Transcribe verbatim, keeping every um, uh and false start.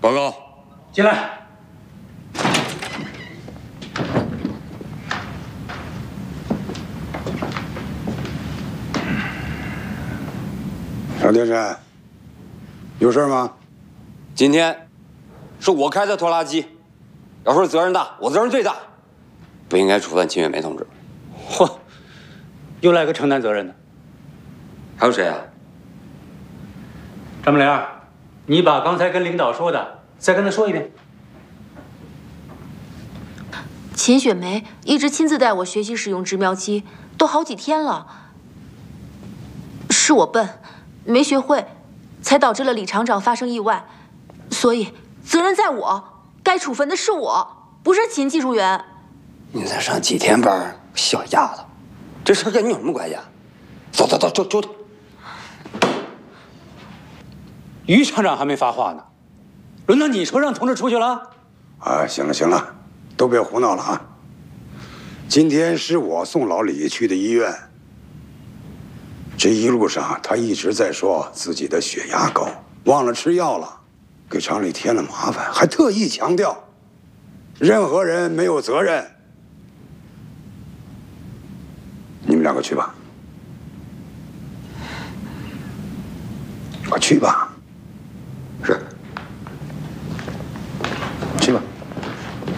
报告， 进来。 张天山，有事吗？ 今天是我开的拖拉机，要说责任大，我责任最大，不应该处分秦月梅同志。 嚯，又来个承担责任的。 还有谁啊？ 张木莲，你把刚才跟领导说的再跟他说一遍。 秦雪梅一直亲自带我学习使用植苗机，都好几天了。是我笨，没学会，才导致了李厂长发生意外，所以责任在我，该处分的是我，不是秦技术员。 你才上几天班，小丫头，这事跟你有什么关系啊？走走走，走走。 于厂长还没发话呢，轮到你说让同志出去了？ 啊，行了行了，都别胡闹了啊！今天是我送老李去的医院，这一路上他一直在说自己的血压高，忘了吃药了，给厂里添了麻烦，还特意强调，任何人没有责任。你们两个去吧，快去吧。